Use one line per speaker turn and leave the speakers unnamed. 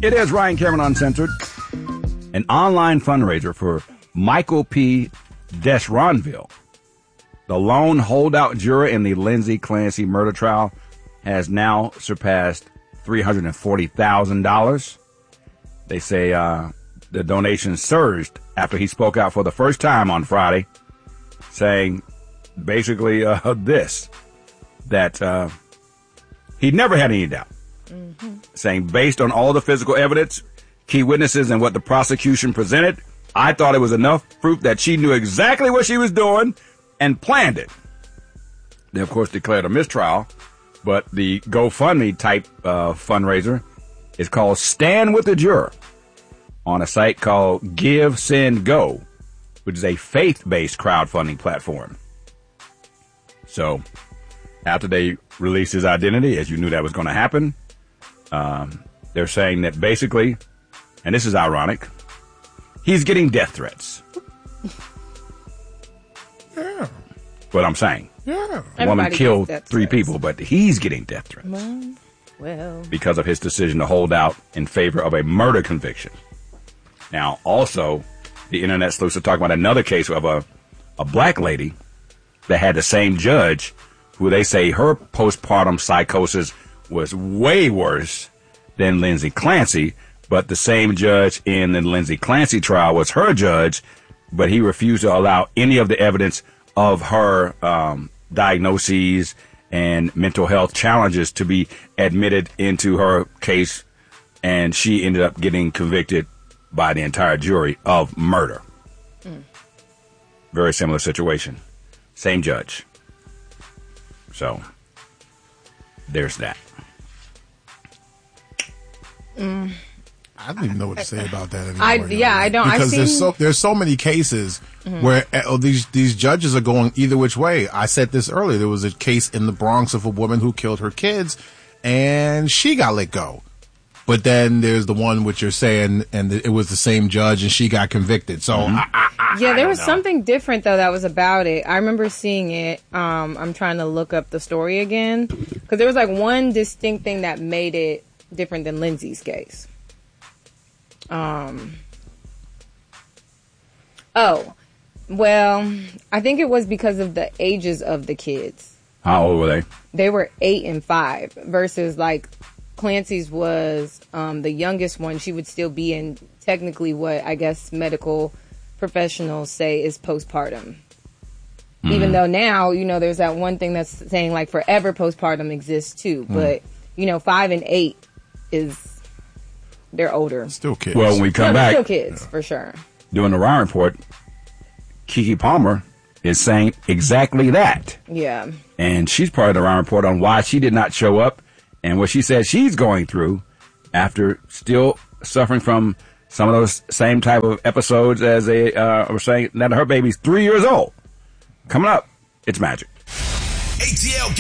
It is Ryan Cameron Uncensored, an online fundraiser for Michael P. Deschanville. The lone holdout juror in the Lindsay Clancy murder trial has now surpassed $340,000. They say the donation surged after he spoke out for the first time on Friday, saying basically that he never had any doubt. Saying, based on all the physical evidence, key witnesses, and what the prosecution presented, I thought it was enough proof that she knew exactly what she was doing and planned it. They, of course, declared a mistrial, but the GoFundMe type fundraiser is called Stand with the Juror on a site called Give, Send, Go, which is a faith-based crowdfunding platform. So, after they released his identity, as you knew that was going to happen, they're saying that basically, and this is ironic, he's getting death threats.
Yeah.
What I'm saying.
Yeah.
The woman killed 3 people, but he's getting death threats.
Well.
Because of his decision to hold out in favor of a murder conviction. Now, also, the internet sleuths are talking about another case of a black lady that had the same judge who they say her postpartum psychosis was way worse than Lindsay Clancy, but the same judge in the Lindsay Clancy trial was her judge, but he refused to allow any of the evidence of her diagnoses and mental health challenges to be admitted into her case, and she ended up getting convicted by the entire jury of murder. Very similar situation. Same judge. So, there's that.
I don't even know what to say about that anymore.
I don't.
Because there's so many cases where these judges are going either which way. I said this earlier. There was a case in the Bronx of a woman who killed her kids, and she got let go. But then there's the one which you're saying, and it was the same judge, and she got convicted. So
there was something different though that was about it. I remember seeing it. I'm trying to look up the story again because there was like one distinct thing that made it different than Lindsay's case. Well, I think it was because of the ages of the kids.
How old were they?
They were 8 and 5 versus like Clancy's was the youngest one. She would still be in technically what I guess medical professionals say is postpartum. Even though now, there's that one thing that's saying like forever postpartum exists too. But, 5 and 8 they're older.
Still kids.
Well, when we come back,
still kids, for sure.
Doing the Ryan Report, Keke Palmer is saying exactly that.
Yeah.
And she's part of the Ryan Report on why she did not show up and what she said she's going through after still suffering from some of those same type of episodes as they were saying that her baby's 3 years old. Coming up, it's Magic. ATL